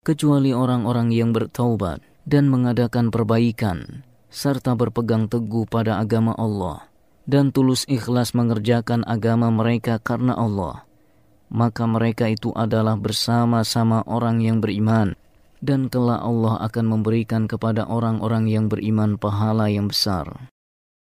kecuali orang-orang yang bertaubat dan mengadakan perbaikan, serta berpegang teguh pada agama Allah, dan tulus ikhlas mengerjakan agama mereka karena Allah. Maka mereka itu adalah bersama-sama orang yang beriman, dan kelak Allah akan memberikan kepada orang-orang yang beriman pahala yang besar.